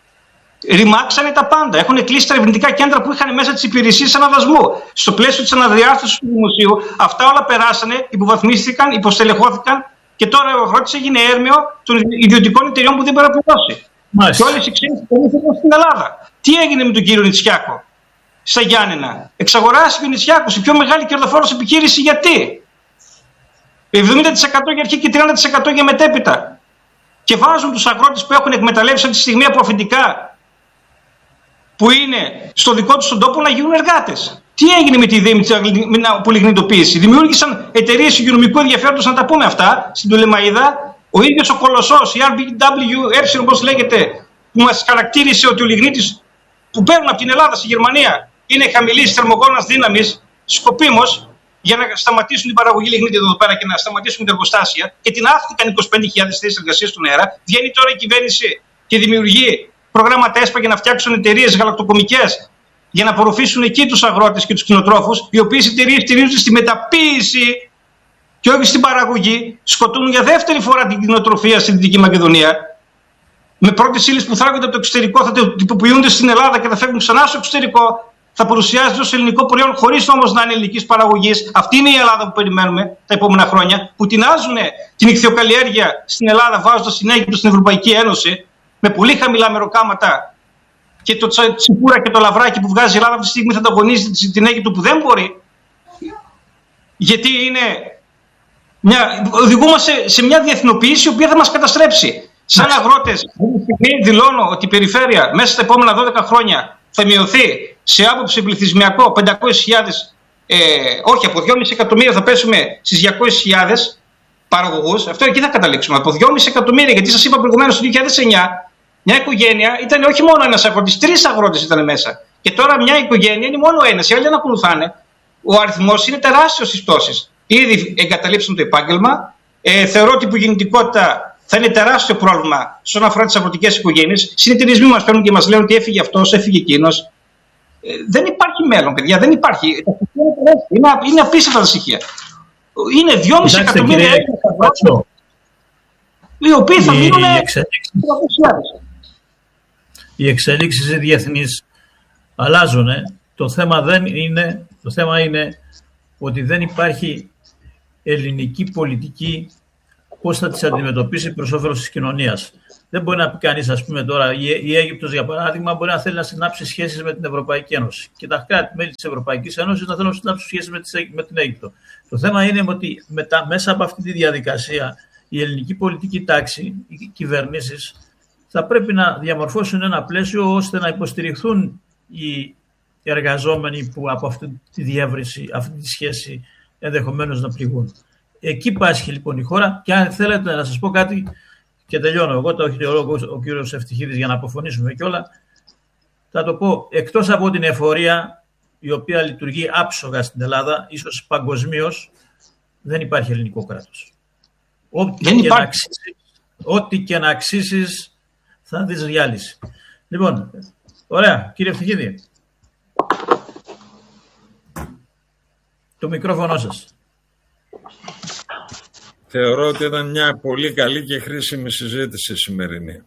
Speaker 7: Ρημάξανε τα πάντα. Έχουν κλείσει τα ερευνητικά κέντρα που είχαν μέσα τις υπηρεσίες αναδασμού. Στο πλαίσιο της αναδιάρθρωσης του δημοσίου, αυτά όλα περάσανε, υποβαθμίστηκαν, υποστελεχώθηκαν και τώρα ο αγρότης έγινε έρμεο των ιδιωτικών εταιριών που δεν μπορεί να πληρώσει. Και όλες οι ξένες εταιρείες στην Ελλάδα. Τι έγινε με τον κύριο Νητσιάκο στα Γιάννενα? Εξαγοράστηκε ο Νητσιάκος, η πιο μεγάλη κερδοφόρος επιχείρηση. Γιατί? εβδομήντα τοις εκατό για αρχή και τριάντα τοις εκατό για μετέπειτα. Και βάζουν τους αγρότες που έχουν εκμεταλλεύσει αυτή τη στιγμή από αφεντικά που είναι στο δικό τους τον τόπο να γίνουν εργάτες. Τι έγινε με τη ιδέα με την πολυγνητοποίηση? Δημιούργησαν εταιρείες υγειονομικού ενδιαφέροντος, να τα πούμε αυτά, στην Τολεμαΐδα. Ο ίδιος ο Κολοσσός, η αρ μπι ντάμπλιου ε, όπως λέγεται, που μας χαρακτήρισε ότι ο λιγνίτης που παίρνουν από την Ελλάδα στη Γερμανία είναι χαμηλής θερμοκόνας δύναμης, σκοπίμως, για να σταματήσουν την παραγωγή λιγνίτη εδώ πέρα και να σταματήσουν τα εργοστάσια, και την άφηκαν είκοσι πέντε χιλιάδες θέσεις εργασίας στον αέρα. Βγαίνει τώρα η κυβέρνηση και δημιουργεί προγράμματα ΕΣΠΑ για να φτιάξουν εταιρείες γαλακτοκομικές, για να απορροφήσουν εκεί τους αγρότες και τους κτηνοτρόφους, οι οποίες εταιρείες στηρίζονται στη μεταποίηση και όχι στην παραγωγή. Σκοτώνουν για δεύτερη φορά την κτηνοτροφία στη Δυτική Μακεδονία. Με πρώτες ύλες που θράγονται από το εξωτερικό θα τυποποιούνται στην Ελλάδα και θα φεύγουν ξανά στο εξωτερικό. Θα παρουσιάζεται ως ελληνικό προϊόν, χωρίς όμως να είναι ελληνικής παραγωγής. Αυτή είναι η Ελλάδα που περιμένουμε τα επόμενα χρόνια. Που τεινάζουν την ιχθυοκαλλιέργεια στην Ελλάδα, βάζοντας την Αίγυπτο στην Ευρωπαϊκή Ένωση με πολύ χαμηλά μεροκάματα. Και το τσιπούρα και το λαβράκι που βγάζει η Ελλάδα αυτή τη στιγμή θα ανταγωνίζει την Αίγυπτο που δεν μπορεί. Γιατί είναι μια, οδηγούμαστε σε μια διεθνοποίηση η οποία θα μας καταστρέψει. Σαν αγρότες, δηλώνω ότι η περιφέρεια μέσα στα επόμενα δώδεκα χρόνια θα μειωθεί σε άποψη πληθυσμιακό πεντακόσιες χιλιάδες, ε, όχι, από δυόμισι εκατομμύρια θα πέσουμε στις διακόσιες χιλιάδες παραγωγούς. Αυτό εκεί θα καταλήξουμε. Από δυόμισι εκατομμύρια, γιατί σας είπα προηγουμένως το δύο χιλιάδες εννιά, μια οικογένεια ήταν όχι μόνο ένας αγρότης, τρεις αγρότες ήταν μέσα. Και τώρα μια οικογένεια είναι μόνο ένας, οι άλλοι δεν ακολουθάνε. Ο αριθμός είναι τεράστιος στις πτώσεις. Ήδη εγκαταλείψαν το επάγγελμα. Ε, θεωρώ ότι η υπογεννητικότητα θα είναι τεράστιο πρόβλημα όσον αφορά τις αγροτικές οικογένειες. Συνεταιρισμοί μας παίρνουν και μας λένε ότι έφυγε αυτός, έφυγε εκείνος. Ε, δεν υπάρχει μέλλον, παιδιά, δεν υπάρχει. Είναι, είναι απίστευτα τα στοιχεία. Είναι δυόμισι εκατομμύρια Έλληνες, οι οποίοι θα μείνουν.
Speaker 4: Οι εξελίξεις διεθνείς αλλάζουν. Το θέμα, δεν είναι, το θέμα είναι ότι δεν υπάρχει ελληνική πολιτική πώς θα τις αντιμετωπίσει προς όφελος της κοινωνίας. Δεν μπορεί να πει κανείς, ας πούμε τώρα, η Αίγυπτος για παράδειγμα, μπορεί να θέλει να συνάψει σχέσεις με την Ευρωπαϊκή Ένωση. Και τα κράτη-μέλη της Ευρωπαϊκής Ένωσης να θέλουν να συνάψουν σχέσεις με την Αίγυπτο. Το θέμα είναι ότι μετά, μέσα από αυτή τη διαδικασία η ελληνική πολιτική τάξη, οι κυβερνήσεις, θα πρέπει να διαμορφώσουν ένα πλαίσιο ώστε να υποστηριχθούν οι εργαζόμενοι που από αυτή τη διεύρυνση, αυτή τη σχέση ενδεχομένως να πληγούν. Εκεί πάσχει λοιπόν η χώρα και αν θέλετε να σας πω κάτι και τελειώνω, εγώ το έχει λόγο ο κύριος Ευτυχίδης για να αποφωνήσουμε κιόλα, θα το πω, εκτός από την εφορία η οποία λειτουργεί άψογα στην Ελλάδα, ίσως παγκοσμίως, δεν υπάρχει ελληνικό κράτος. Ό,τι και, να αξίσεις, ό,τι και να αξίσεις θα δεις διάλυση. Λοιπόν, ωραία, κύριε Ευτυχίδη. Το μικρόφωνο σας.
Speaker 5: Θεωρώ ότι ήταν μια πολύ καλή και χρήσιμη συζήτηση σημερινή.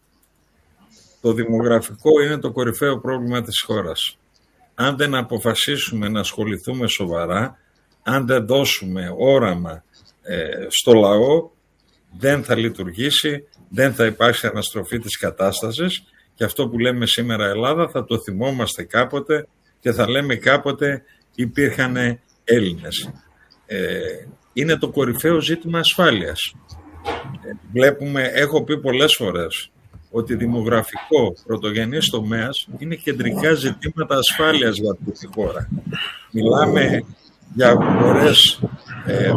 Speaker 5: Το δημογραφικό είναι το κορυφαίο πρόβλημα της χώρας. Αν δεν αποφασίσουμε να ασχοληθούμε σοβαρά, αν δεν δώσουμε όραμα ε, στο λαό, δεν θα λειτουργήσει, δεν θα υπάρξει αναστροφή της κατάστασης και αυτό που λέμε σήμερα Ελλάδα θα το θυμόμαστε κάποτε και θα λέμε κάποτε υπήρχαν Έλληνες. Ε, είναι το κορυφαίο ζήτημα ασφάλειας. Ε, βλέπουμε, έχω πει πολλές φορές, ότι δημογραφικό πρωτογενής τομέας είναι κεντρικά ζητήματα ασφάλειας για αυτή τη χώρα. Μιλάμε για αγορές ε,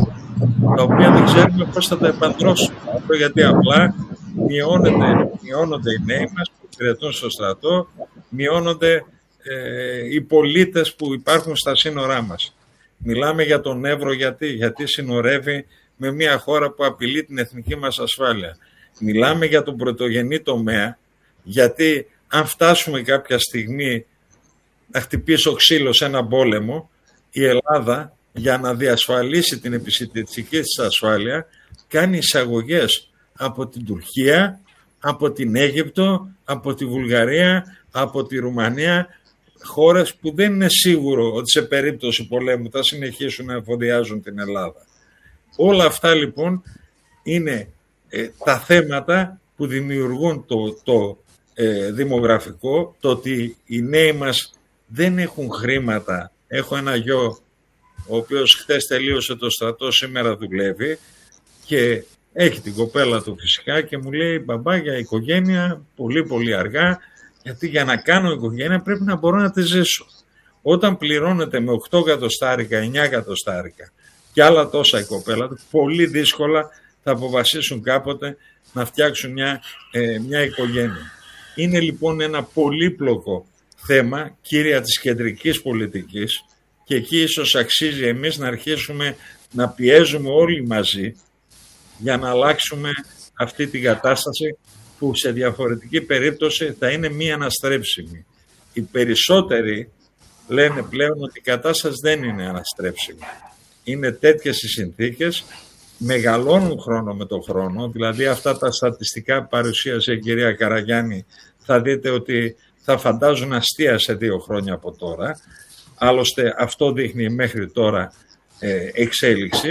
Speaker 5: τα οποία δεν ξέρουμε πώς θα τα επαντρώσουμε. Αυτό γιατί απλά μειώνεται, μειώνονται οι νέοι μας που υπηρετούν στο στρατό, μειώνονται ε, οι πολίτες που υπάρχουν στα σύνορά μας. Μιλάμε για τον Εύρο γιατί, γιατί συνορεύει με μια χώρα που απειλεί την εθνική μας ασφάλεια. Μιλάμε για τον πρωτογενή τομέα, γιατί αν φτάσουμε κάποια στιγμή να χτυπήσει ο ξύλος σε ένα πόλεμο, η Ελλάδα για να διασφαλίσει την επιστημιστική της ασφάλεια κάνει εισαγωγές από την Τουρκία, από την Αίγυπτο, από τη Βουλγαρία, από τη Ρουμανία, χώρες που δεν είναι σίγουρο ότι σε περίπτωση πολέμου θα συνεχίσουν να εφοδιάζουν την Ελλάδα. Όλα αυτά λοιπόν είναι ε, τα θέματα που δημιουργούν το, το ε, δημογραφικό, το ότι οι νέοι μας δεν έχουν χρήματα. Έχω ένα γιο ο οποίος χθες τελείωσε το στρατό, σήμερα δουλεύει και έχει την κοπέλα του φυσικά και μου λέει μπαμπά για οικογένεια πολύ πολύ αργά, γιατί για να κάνω οικογένεια πρέπει να μπορώ να τη ζήσω. Όταν πληρώνεται με οκτώ εκατοστάρικα, εννιά εκατοστάρικα και άλλα τόσα η κοπέλα του, πολύ δύσκολα θα αποφασίσουν κάποτε να φτιάξουν μια, ε, μια οικογένεια. Είναι λοιπόν ένα πολύπλοκο θέμα, κύρια της κεντρικής πολιτικής, και εκεί ίσως αξίζει εμείς να αρχίσουμε να πιέζουμε όλοι μαζί για να αλλάξουμε αυτή την κατάσταση που σε διαφορετική περίπτωση θα είναι μη αναστρέψιμη. Οι περισσότεροι λένε πλέον ότι η κατάσταση δεν είναι αναστρέψιμη. Είναι τέτοιες οι συνθήκες, μεγαλώνουν χρόνο με το χρόνο, δηλαδή αυτά τα στατιστικά που παρουσίασε η κυρία Καραγιάννη θα δείτε ότι θα φαντάζουν αστεία σε δύο χρόνια από τώρα. Άλλωστε αυτό δείχνει μέχρι τώρα ε, εξέλιξη.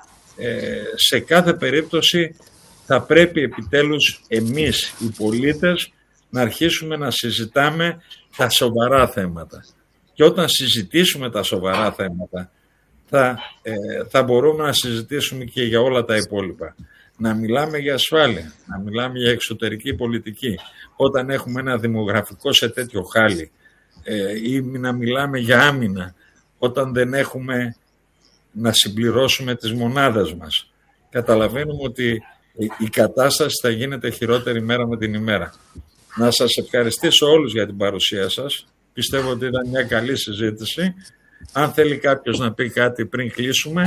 Speaker 5: Ε, σε κάθε περίπτωση θα πρέπει επιτέλους εμείς οι πολίτες να αρχίσουμε να συζητάμε τα σοβαρά θέματα. Και όταν συζητήσουμε τα σοβαρά θέματα θα, ε, θα μπορούμε να συζητήσουμε και για όλα τα υπόλοιπα. Να μιλάμε για ασφάλεια, να μιλάμε για εξωτερική πολιτική. Όταν έχουμε ένα δημογραφικό σε τέτοιο χάλι, ή να μιλάμε για άμυνα όταν δεν έχουμε να συμπληρώσουμε τις μονάδες μας. Καταλαβαίνουμε ότι η κατάσταση θα γίνεται χειρότερη μέρα με την ημέρα. Να σας ευχαριστήσω όλους για την παρουσία σας. Πιστεύω ότι ήταν μια καλή συζήτηση. Αν θέλει κάποιος να πει κάτι πριν κλείσουμε.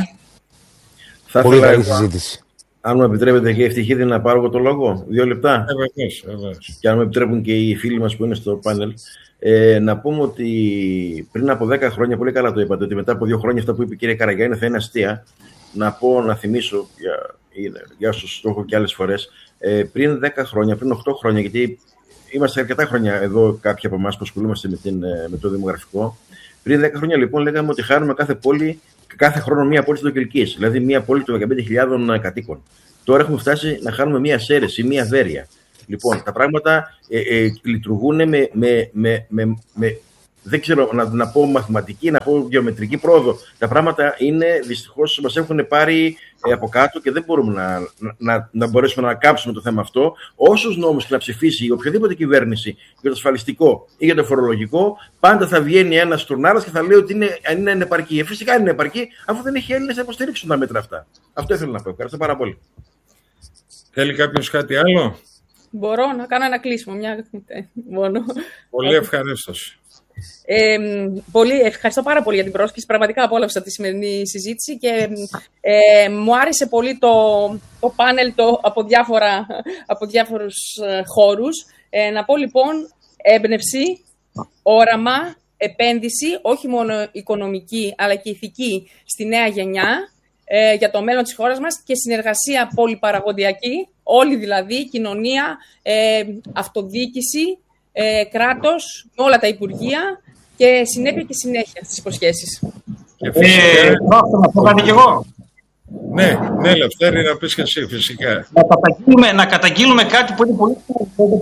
Speaker 1: Θα Πολύ καλή συζήτηση.
Speaker 3: Αν μου επιτρέπετε και Ευτυχίδη να πάρω εγώ το λόγο, δύο λεπτά.
Speaker 5: Ευεβαίως, ευεβαίως.
Speaker 3: Και αν μου επιτρέπουν και οι φίλοι μας που είναι στο πάνελ. Ε, να πούμε ότι πριν από δέκα χρόνια, πολύ καλά το είπατε, ότι μετά από δύο χρόνια αυτά που είπε η κυρία Καραγιάννη θα είναι αστεία. Να πω, να θυμίσω για, για όσους το έχω και άλλες φορές, ε, πριν δέκα χρόνια, πριν οκτώ χρόνια, γιατί είμαστε αρκετά χρόνια εδώ κάποιοι από εμάς που ασχολούμαστε με, την, με το δημογραφικό. Πριν δέκα χρόνια λοιπόν λέγαμε ότι χάνουμε κάθε πόλη κάθε χρόνο μία πόλη της Δοκελκής, δηλαδή μία πόλη των δεκαπέντε χιλιάδων κατοίκων. Τώρα έχουμε φτάσει να χάνουμε μία Σέρεση, μία Βέρεια. Λοιπόν, τα πράγματα ε, ε, λειτουργούν με, με, με, με, με δεν ξέρω να, να πω μαθηματική, να πω γεωμετρική πρόοδο. Τα πράγματα είναι, δυστυχώς, μας έχουν πάρει ε, από κάτω και δεν μπορούμε να, να, να μπορέσουμε να κάψουμε το θέμα αυτό. Όσους νόμους και να ψηφίσει η οποιαδήποτε κυβέρνηση για το ασφαλιστικό ή για το φορολογικό, πάντα θα βγαίνει ένας τουρνάρας και θα λέει ότι είναι, είναι ανεπαρκή. Ε, φυσικά είναι ανεπαρκή, αφού δεν έχει Έλληνες να υποστηρίξουν τα μέτρα αυτά. Αυτό ήθελα να πω. Ευχαριστώ πάρα πολύ.
Speaker 5: Θέλει κάποιος κάτι άλλο?
Speaker 2: Μπορώ να κάνω ένα κλείσιμο, μια μόνο.
Speaker 5: Πολύ ευχαρίστως.
Speaker 2: Ε, πολύ, ευχαριστώ πάρα πολύ για την πρόσκληση. Πραγματικά απόλαυσα τη σημερινή συζήτηση και ε, μου άρεσε πολύ το, το πάνελ το, από, διάφορα, από διάφορους ε, χώρους. Ε, να πω λοιπόν έμπνευση, όραμα, επένδυση, όχι μόνο οικονομική αλλά και ηθική στη νέα γενιά ε, για το μέλλον της χώρας μας και συνεργασία πολυπαραγωγική, όλοι δηλαδή, κοινωνία, ε, αυτοδιοίκηση, Ε, κράτος, όλα τα υπουργεία και συνέπεια και συνέχεια στις υποσχέσεις.
Speaker 7: Ε, να πω κάτι κι εγώ.
Speaker 5: Ναι, ναι, Λευτέρη, να πεις και εσύ, φυσικά.
Speaker 7: Να καταγγείλουμε, να καταγγείλουμε κάτι που είναι πολύ σημαντικό.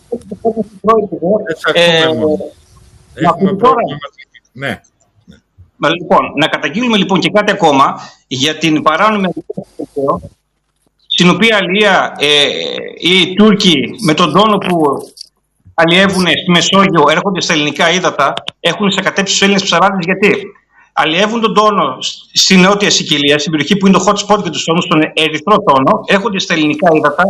Speaker 5: Ε, Έχουμε πρόβλημα. Ναι.
Speaker 7: Μα, λοιπόν, να καταγγείλουμε λοιπόν και κάτι ακόμα για την παράνομη αλληλεία, στην οποία αλληλεία ε, οι Τούρκοι με τον τόνο που αλλιεύουν στη Μεσόγειο, έρχονται στα ελληνικά ύδατα, έχουν εισακατέψει τους Έλληνες ψαράδες. Γιατί αλλιεύουν τον τόνο στη Νότια Σικελία, στην περιοχή που είναι το hot spot για τους τόνους, στον ερυθρό τόνο, έρχονται στα ελληνικά ύδατα,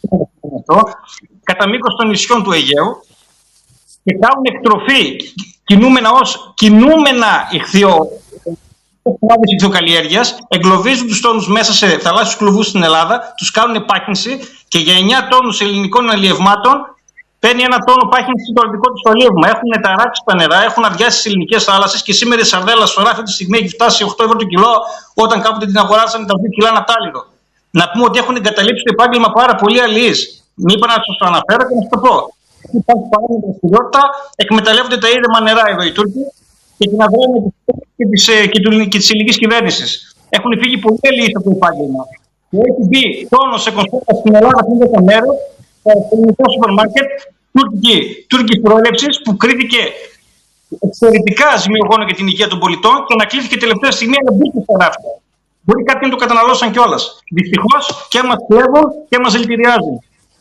Speaker 7: κατά μήκος των νησιών του Αιγαίου και κάνουν εκτροφή κινούμενα ως κινούμενα ηχθειοκαλλιέργειας, εγκλωβίζουν τους τόνους μέσα σε θαλάσσιους κλουβούς στην Ελλάδα, τους κάνουν πάχυνση και για εννιά τόνους ελληνικών αλλιευμάτων παίρνει ένα τόνο πάχυνση στο ελληνικό του το αλλιεύμα. Έχουν ταράξει τα νερά, έχουν αδειάσει τις ελληνικές θάλασσες και σήμερα η σαρδέλα στο ράφι αυτή τη στιγμή έχει φτάσει οκτώ ευρώ το κιλό, όταν κάποτε την αγοράσανε τα δύο κιλά ναυτάλιδο. Να πούμε ότι έχουν εγκαταλείψει το επάγγελμα πάρα πολλοί αλλιείς. Μην είπα να σας το αναφέρω και να σας το πω. Υπάρχει παρόμοια δραστηριότητα, εκμεταλλεύονται τα ίδια νερά εδώ οι Τούρκοι και την αδράνεια και της, και και της ελληνικής κυβέρνησης. Έχουν φύγει πολλοί αλλιείς από το επάγγελμα. Και έχει μπει τόνο σε κονσέρβα στην Ελλάδα πριν δέκα μέρες στο ελληνικό σούπερ μάρκετ τουρκική προέλευση που κρίθηκε εξαιρετικά ζημιογόνο για την υγεία των πολιτών και ανακλήθηκε τελευταία στιγμή να μπήκε στα ράφια. Μπορεί κάποιοι να το καταναλώσαν κιόλας. Δυστυχώς και μας κλέβουν και μας δηλητηριάζουν.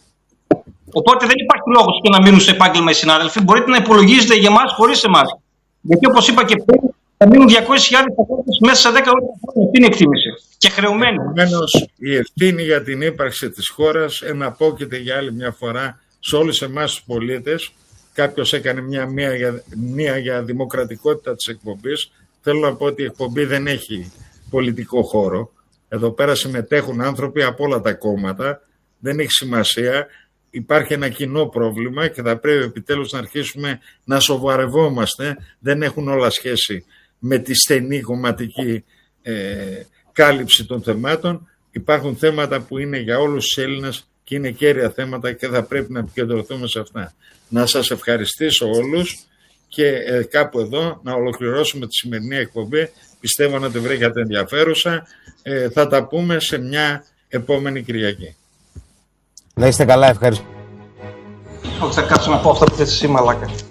Speaker 7: Οπότε δεν υπάρχει λόγος και να μείνουν σε επάγγελμα οι συνάδελφοι. Μπορείτε να υπολογίζετε για εμάς χωρίς εμάς. Γιατί όπως είπα και πριν, θα μείνουν διακόσιες χιλιάδες αγρότες μέσα σε δέκα χρόνια. Αυτή είναι η εκτίμηση. Και χρεωμένοι.
Speaker 5: Επομένως, η ευθύνη για την ύπαρξη της χώρας εναπόκειται για άλλη μια φορά σε όλους εμάς τους πολίτες. Κάποιος έκανε μια μία για, μία για δημοκρατικότητα της εκπομπής. Θέλω να πω ότι η εκπομπή δεν έχει πολιτικό χώρο. Εδώ πέρα συμμετέχουν άνθρωποι από όλα τα κόμματα. Δεν έχει σημασία. Υπάρχει ένα κοινό πρόβλημα και θα πρέπει επιτέλους να αρχίσουμε να σοβαρευόμαστε. Δεν έχουν όλα σχέση με τη στενή κομματική ε, κάλυψη των θεμάτων. Υπάρχουν θέματα που είναι για όλους τους Έλληνες και είναι κέρια θέματα και θα πρέπει να επικεντρωθούμε σε αυτά. Να σας ευχαριστήσω όλους και ε, κάπου εδώ να ολοκληρώσουμε τη σημερινή εκπομπή. Πιστεύω να τη βρήκατε ενδιαφέρουσα. Ε, θα τα πούμε σε μια επόμενη Κυριακή.
Speaker 1: Να είστε καλά, ευχαριστώ.
Speaker 7: Όχι, θα κάτσω να πω αυτά που θες εσύ, μαλάκα.